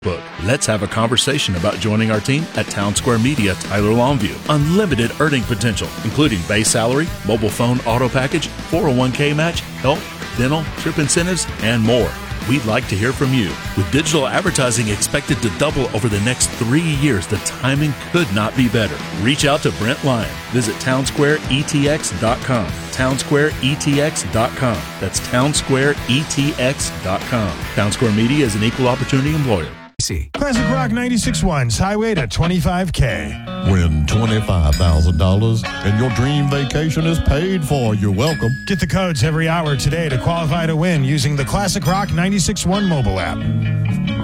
Let's have a conversation about joining our team at Town Square Media Tyler Longview. Unlimited earning potential, including base salary, mobile phone auto package, 401k match, health, dental, trip incentives, and more. We'd like to hear from you. With digital advertising expected to double over the next 3 years, the timing could not be better. Reach out to Brent Lyon. Visit townsquareetx.com. townsquareetx.com. That's townsquareetx.com. Town Square Media is an equal opportunity employer. Classic Rock 96.1's Highway to 25K. Win $25,000 and your dream vacation is paid for. You're welcome. Get the codes every hour today to qualify to win using the Classic Rock 96.1 mobile app.